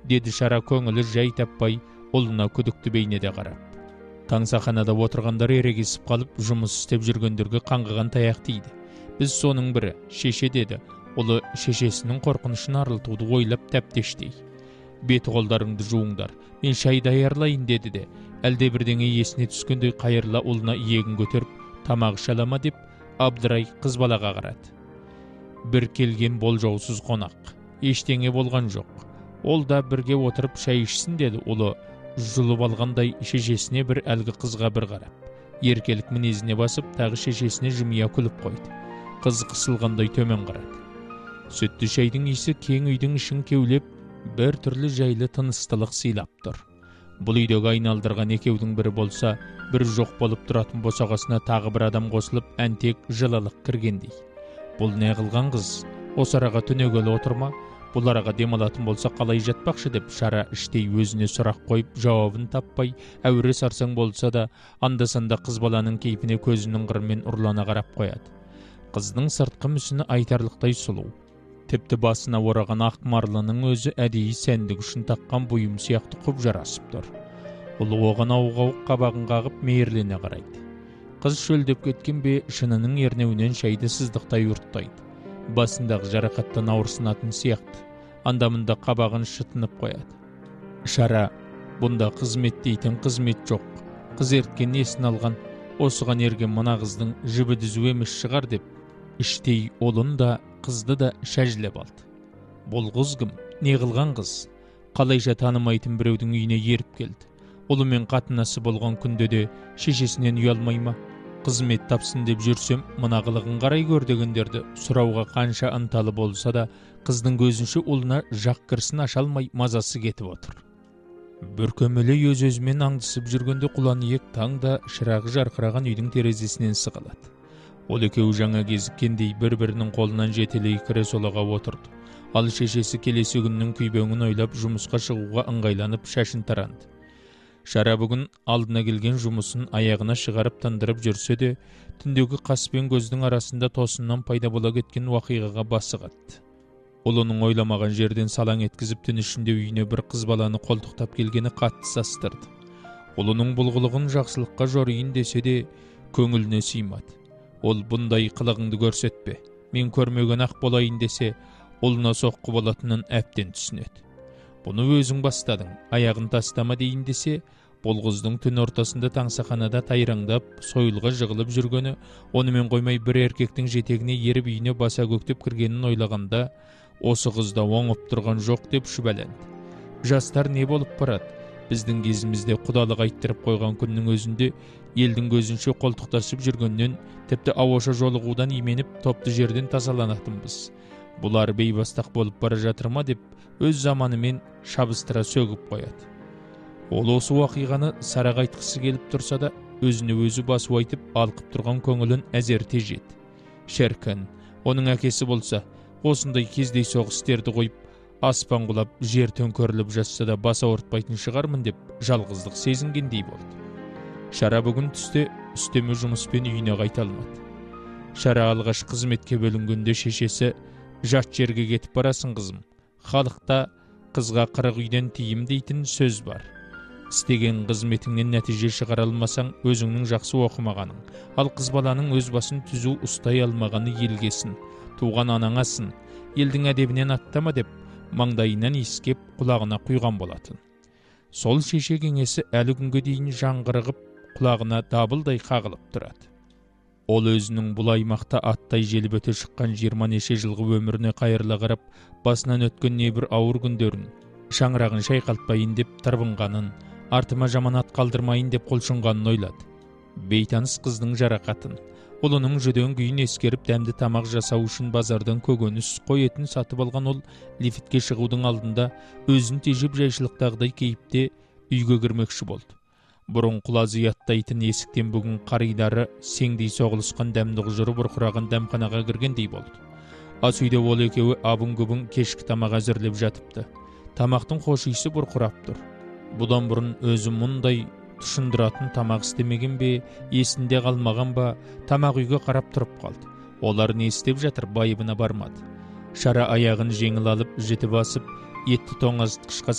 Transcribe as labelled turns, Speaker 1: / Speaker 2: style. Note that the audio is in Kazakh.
Speaker 1: dedi Шара көңілі жай таппай ұлына күдікті бейнеде қарап. Таңсақанада отырғандар ерегесіп қалып, жұмыс істеп жүргендерге қаңғыған таяқ тиді. Біз соның бірі, шеше деді. Ұлы шешесінің қорқынышын арылтуды ойлап тәптештей. Беті қолдарыңды жуыңдар, мен шай даярлайын деді де, әлде бірдеңе есіне түскендей қайырла ұлына иегін көтеріп, тамақ шалама деп, абдырай қыз балаға қарады. Бір келген болжаусыз қонақ, ештеңе болған жоқ. Ол да бірге отырып шай ішсін деді. Ұлы жұлып алғандай шешесіне бір әлгі қызға бір қарап, еркелік мінезіне басып, тағы шешесіне жымия күліп қойды. Қыз қысылғандай төмен қарады. Сүтті шайдың иісі кең үйдің ішін кеулеп, бір түрлі жайлы тыныстылық сыйлап тұр. Бұл үйдегі айналдырған екеудің бірі болса, бір жоқ болып тұратын босағасына тағы бір адам қосылып, әнтек жылылық кіргендей. Бұл не қылған қыз? Осы араға түнегелі отырма? Бұл араға демалатын болса қалай жатпақшы деп Шара іштей өзіне сұрақ қойып, жауабын таппай, әуре сарсаң болса да, анда-санда қыз баланың кейпіне көзінің қырымен ұрлана қарап қояды. Қыздың сыртқы мүсіні айтарлықтай сұлу. Тіпті басына ораған ақ марлының өзі әдейі сәндік үшін таққан бұйым сияқты құп жарасып тұр. Ұлы оған ауық-ауық қабағын қағып мейірлене қарайды. Қыз шөлдеп кеткен бе, шынының ернеуінен шайды сыздықтай ұрттайды. Басындағы жарақаттан ауырсынатын сияқты, андамында қабағын шытынып қояды. Шара, бұнда қызмет дейтін қызмет жоқ. Қыз ерткен несін алған, осыған ерген мына қыздың жібі дүзу емес шығар деп, іштей олын да, қызды да шәжілеп алды. Бұл қыз кім? Не қылған қыз? Қалайша танымайтын біреудің үйіне еріп келді. Ұлымен қатынасы болған күнде де шешесінен ұялмай ма? Қызмет тапсын деп жүрсем, мына қылығын қарай көр дегендерді сұрауға қанша ынталы болса да, қыздың көзінше ұлына жақ кірсін аша алмай мазасы кетіп отыр. Бір көмілі өз-өзімен аңдысып жүргенде құланиек таңда шырағы жарқыраған үйдің терезесінен сығалады. Ол екеуі жаңа кезіккендей бір-бірінің қолынан жетелей кіре солаға отырды. Ал шешесі келесі күннің күйбеңін ойлап жұмысқа шығуға ыңғайланып шашын таранды. Шара бүгін алдына келген жұмысын аяғына шығарып тындырып жүрсе де, түндегі қас пен көздің арасында тосыннан пайда бола кеткен уақиғаға басы қатты. Ұлының ойламаған жерден салаң еткізіп түн ішінде үйіне бір қыз баланы қолтықтап келгені қатты састырды. Ұлының бұл қылығын жақсылыққа жорайын десе де, көңіліне сыймады. Ол бұндай қылығыңды көрсетпе, мен көрмеген ақ болайын десе, ұлына соққы болатынын әптен түсінеді. Бұны өзің бастадың, аяғын тастама дейін десе, бұл қыздың түн ортасында таңсақанада тайраңдап, сойылға жығылып жүргені, онымен қоймай бір еркектің жетегіне еріп үйіне баса көктеп кіргенін ойлағанда, осы қызда оңып тұрған жоқ деп шүбәләнді. Жастар не болып барады? Біздің кезімізде құдалық айттырып қойған күннің өзінде елдің көзінше қолтықтасып жүргеннен, тіпті ауаша жолығудан именіп топты жерден тазаланатынбыз. Бұлар бейбастақ болып бара жатыр ма деп өз заманымен шабыстыра сөгіп қояды. Ол осы уақиғаны сараға айтқысы келіп тұрса да, өзіне өзі басу айтып алқып тұрған көңілін әзер тежеді. Шеркін, оның әкесі болса, осындай кездей соғыс істерді қойып, аспан құлап, жер төңкеріліп жатса да баса ауыртпайтын шығармын деп жалғыздық сезінгендей болды. Шара бүгін түсте үстеме жұмыспен үйіне қайта алмады. Шара алғаш қызметке бөлінгенде шешесі, жат жерге кетіп барасың қызым. Халықта қызға қырық үйден тиім дейтін сөз бар. Істеген қызметіңнен нәтиже шығара алмасаң, өзіңнің жақсы оқымағаның, ал қыз баланың өз басын түзу ұстай алмағаны елгесін, туған анаңасың, елдің әдебінен аттама деп, маңдайынан иіскеп құлағына құйған болатын. Сол шеше кеңесі әлі күнге дейін жаңғырығып, құлағына дабылдай қағылып тұрады. Ол өзінің бұл аймақта аттай желіп өте шыққан 20 неше жылғы өміріне қайырыла қарап, басынан өткен небір ауыр күндерін, шаңырағын шайқалтпайын деп тырбынғанын, артыма жаманат қалдырмайын деп құлшынғанын ойлады. Бейтаныс қыздың жарақатын, ұлының жүден күйін ескеріп дәмді тамақ жасау үшін базардан көкөніс, қой етін сатып алған ол лифтке шығудың алдында өзін тежеп жайшылықтағыдай кейіпте үйге кірмекші болды. Бұрын құлазы аттайтын есіктен бүгін қаридары сеңдей соғылысқан дәмді құжыры бұрқыраған дәмханаға кіргендей болды. Ас үйде ол екеуі абын-күбін кешкі тамақ әзірлеп жатыпты. Тамақтың хош иісі бұрқырап тұр. Бұдан бұрын өзі мұндай тұшындыратын тамақ істемеген бе, есінде қалмаған ба, тамақ үйге қарап тұрып қалды. Олар не істеп жатыр, байыбына бармады. Шара аяғын жеңіл алып, жіті басып, етті тоңазытқышқа